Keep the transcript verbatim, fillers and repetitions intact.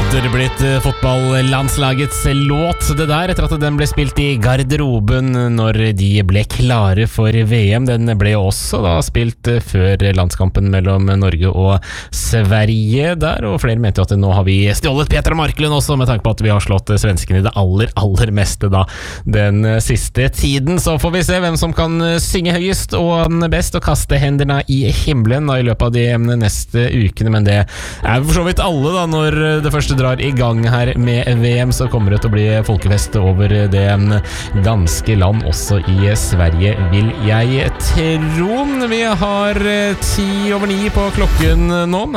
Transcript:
hadde det blitt fotballandslagets låt det der, etter at den ble spilt i garderoben når de ble klare for V M. Den ble også da spilt før landskampen mellom Norge og Sverige der, og flere mente at nå har vi stjålet Petra Marklund også, med tanke på at vi har slått svenskene i det aller, aller meste da den siste tiden. Så får vi se hvem som kan synge høyest og best og kaste hendene i himmelen da, i løpet av de neste ukene, men det er for så vidt alle da. Når det første drar i gang her med V M, så kommer det til å bli folkefest over det ganske land, også i Sverige, vil jeg tro. Vi har ti over ni på klokken nå.